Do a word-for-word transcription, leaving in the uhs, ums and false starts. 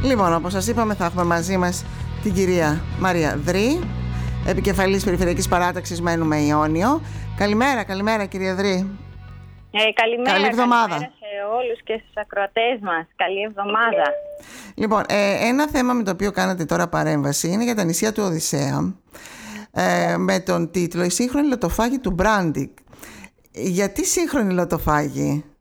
Λοιπόν, όπως σας είπαμε, θα έχουμε μαζί μας την κυρία Μαρία Δρή, επικεφαλής Περιφερειακής Παράταξης Μένουμε Ιόνιο. Καλημέρα, καλημέρα κυρία Δρή. Ε, καλημέρα, καλή εβδομάδα. Καλημέρα σε όλους και στους ακροατές μας. Καλή εβδομάδα. Λοιπόν, ε, ένα θέμα με το οποίο κάνατε τώρα παρέμβαση είναι για τα νησιά του Οδυσσέα, ε, με τον τίτλο «Η σύγχρονη λοτοφάγη του Μπράντικ». Γιατί σύγχρονη λοτοφάγη?